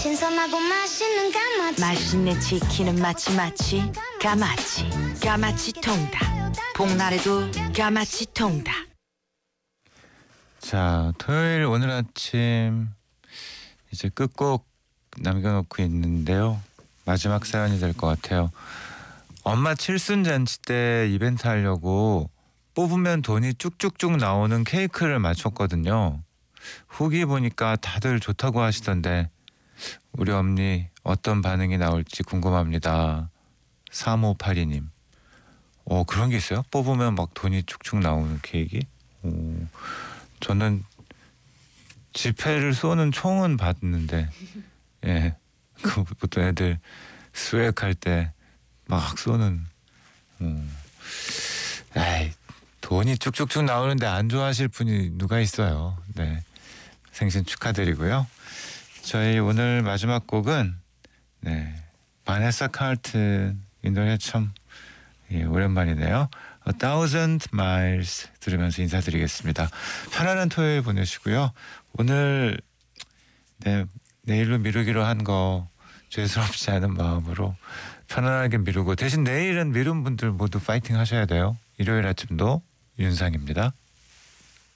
신선하고 맛있는 까마치. 맛있는 치킨은 마치 까마치 통닭. 복날에도 까마치 통닭. 자, 토요일 오늘 아침 이제 끝곡 남겨놓고 있는데요. 마지막 사연이 될 것 같아요. 엄마 칠순잔치 때 이벤트 하려고 뽑으면 돈이 쭉쭉쭉 나오는 케이크를 맞췄거든요. 후기 보니까 다들 좋다고 하시던데 우리 엄니 어떤 반응이 나올지 궁금합니다. 3582님. 그런 게 있어요? 뽑으면 막 돈이 쭉쭉 나오는 케이크? 저는 지폐를 쏘는 총은 봤는데, 예, 그 보통 애들 스웩할 때 막 쏘는. 에이, 돈이 쭉쭉쭉 나오는데 안 좋아하실 분이 누가 있어요? 네, 생신 축하드리고요. 저희 오늘 마지막 곡은 바네사 칼튼. 이 노래 참 오랜만이네요. A Thousand Miles 들으면서 인사드리겠습니다. 편안한 토요일 보내시고요. 오늘 내일로 미루기로 한 거 죄스럽지 않은 마음으로 편안하게 미루고, 대신 내일은 미룬 분들 모두 파이팅 하셔야 돼요. 일요일 아침도 윤상입니다.